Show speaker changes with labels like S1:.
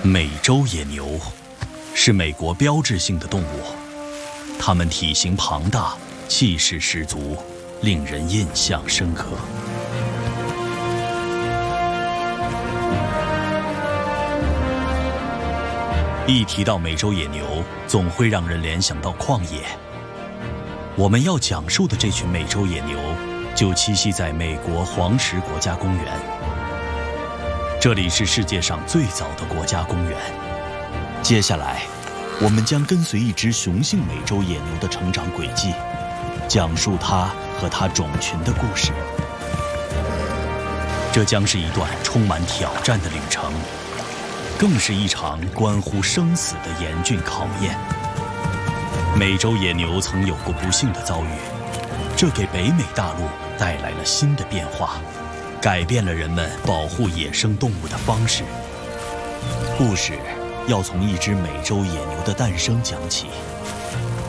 S1: 美洲野牛是美国标志性的动物，它们体型庞大，气势十足，令人印象深刻。一提到美洲野牛，总会让人联想到旷野。我们要讲述的这群美洲野牛，就栖息在美国黄石国家公园。这里是世界上最早的国家公园。接下来，我们将跟随一只雄性美洲野牛的成长轨迹，讲述它和它种群的故事。这将是一段充满挑战的旅程，更是一场关乎生死的严峻考验。美洲野牛曾有过不幸的遭遇，这给北美大陆带来了新的变化，改变了人们保护野生动物的方式。故事要从一只美洲野牛的诞生讲起。